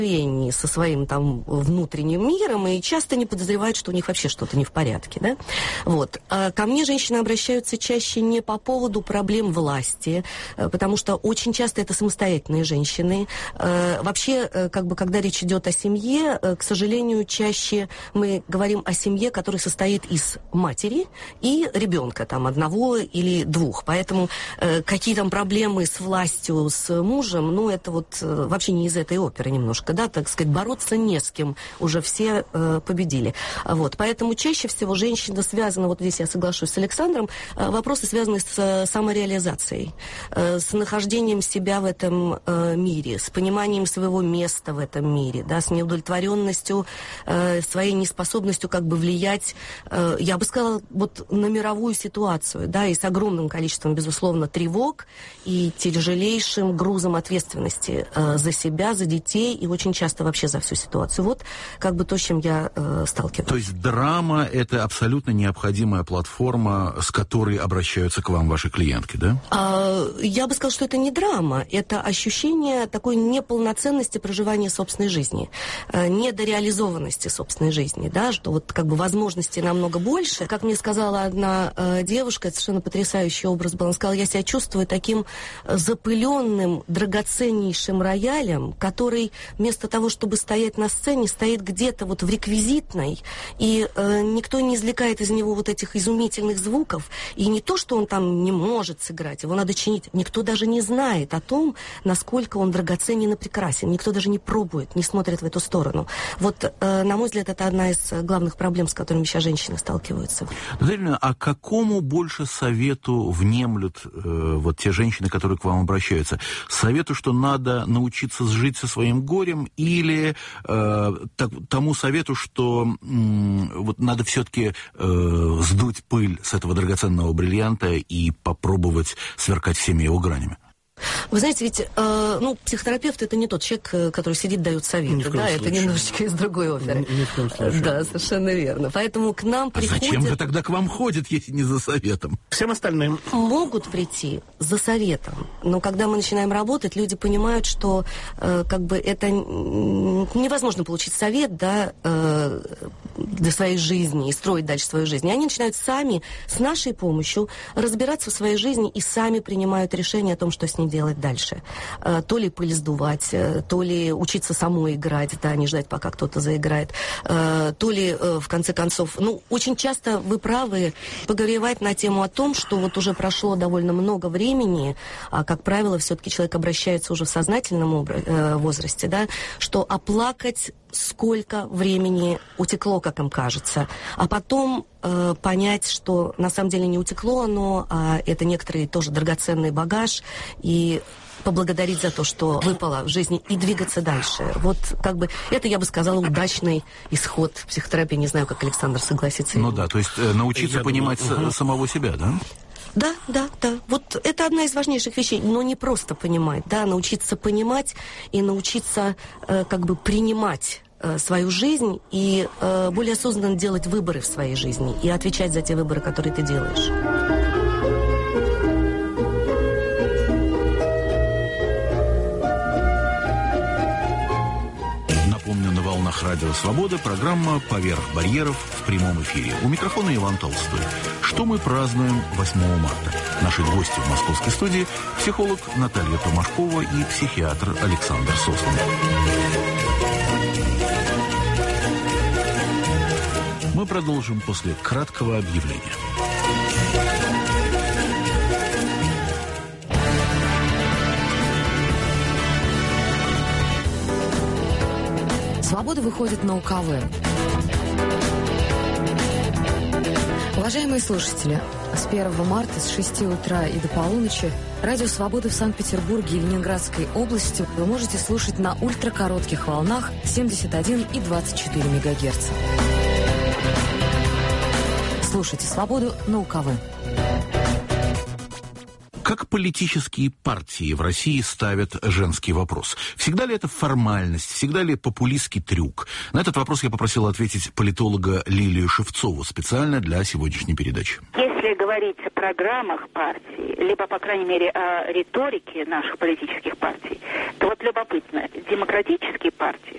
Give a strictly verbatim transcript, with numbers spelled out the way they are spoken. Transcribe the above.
со своим там внутренним миром и часто не подозревают, что у них вообще что-то не в порядке, да? Вот. А ко мне женщины обращаются чаще не по поводу проблем власти, потому что очень часто это самостоятельные женщины. Вообще, как бы, когда речь идет о семье, к сожалению, чаще мы говорим о семье, которая состоит из матери и ребенка, там, одного или двух. Поэтому какие там проблемы с властью, с мужем, ну, это вот вообще не из этой оперы немножко. Да, так сказать, бороться не с кем, уже все э, победили. Вот, поэтому чаще всего женщина связана, вот здесь я соглашусь с Александром, э, вопросы связаны с э, самореализацией, э, с нахождением себя в этом э, мире, с пониманием своего места в этом мире, да, с неудовлетворенностью, э, своей неспособностью как бы влиять, э, я бы сказала, вот на мировую ситуацию, да, и с огромным количеством, безусловно, тревог и тяжелейшим грузом ответственности э, за себя, за детей и очень часто вообще за всю ситуацию. Вот как бы то, с чем я э, сталкиваюсь. То есть драма – это абсолютно необходимая платформа, с которой обращаются к вам ваши клиентки, да? А, я бы сказала, что это не драма, это ощущение такой неполноценности проживания собственной жизни, недореализованности собственной жизни, да, что вот как бы возможностей намного больше. Как мне сказала одна э, девушка, это совершенно потрясающий образ был, она сказала, я себя чувствую таким запыленным, драгоценнейшим роялем, который вместо того, чтобы стоять на сцене, стоит где-то вот в реквизитной, и э, никто не извлекает из него вот этих изумительных звуков, и не то, что он там не может сыграть, его надо чинить, никто даже не знает о том, насколько он драгоценен и прекрасен, никто даже не пробует, не смотрит в эту сторону. Вот, э, на мой взгляд, это одна из главных проблем, с которыми сейчас женщины сталкиваются. Наталья, а какому больше совету внемлют э, вот те женщины, которые к вам обращаются? Совету, что надо научиться жить со своим горем, или э, так, тому совету, что э, вот надо все-таки э, сдуть пыль с этого драгоценного бриллианта и попробовать сверкать всеми его гранями? Вы знаете, ведь, э, ну, психотерапевт – это не тот человек, который сидит, дает советы, да, это немножечко из другой оперы. Ни, ни в коем случае. Да, совершенно верно. Поэтому к нам приходят... А зачем же тогда к вам ходят, если не за советом? Всем остальным. Могут прийти за советом, но когда мы начинаем работать, люди понимают, что э, как бы это невозможно получить совет, да, э, для своей жизни и строить дальше свою жизнь. И они начинают сами, с нашей помощью, разбираться в своей жизни и сами принимают решение о том, что с ней делать дальше. Э, то ли пыль сдувать, э, то ли учиться самой играть, да, не ждать, пока кто-то заиграет, э, то ли, э, в конце концов, ну, очень часто вы правы, поговаривать на тему о том, что вот уже прошло довольно много времени, а, как правило, все-таки человек обращается уже в сознательном обра- э, возрасте, да, что оплакать, сколько времени утекло, как им кажется, а потом э, понять, что на самом деле не утекло оно, а это некоторый тоже драгоценный багаж, и поблагодарить за то, что выпало в жизни, и двигаться дальше. Вот как бы это, я бы сказала, удачный исход психотерапии. Не знаю, как Александр согласится. Ну да, то есть э, научиться я понимать думаю, с- самого себя, да? Да, да, да. Вот это одна из важнейших вещей, но не просто понимать, да, научиться понимать и научиться э, как бы принимать э, свою жизнь и э, более осознанно делать выборы в своей жизни и отвечать за те выборы, которые ты делаешь. Напомню, на волнах Радио Свобода программа «Поверх барьеров» в прямом эфире. У микрофона Иван Толстой. Что мы празднуем восьмого марта? Наши гости в московской студии – психолог Наталья Томашкова и психиатр Александр Соснин. Мы продолжим после краткого объявления. «Свобода» выходит на УКВ. Уважаемые слушатели, с первого марта с шести утра и до полуночи радио «Свобода» в Санкт-Петербурге и Ленинградской области вы можете слушать на ультракоротких волнах семьдесят один и двадцать четыре мегагерца. Слушайте «Свободу» на УКВ. как политические партии в России ставят женский вопрос? Всегда ли это формальность? Всегда ли популистский трюк? На этот вопрос я попросил ответить политолога Лилию Шевцову специально для сегодняшней передачи. Если говорить о программах партий, либо, по крайней мере, о риторике наших политических партий, то вот любопытно, демократические партии,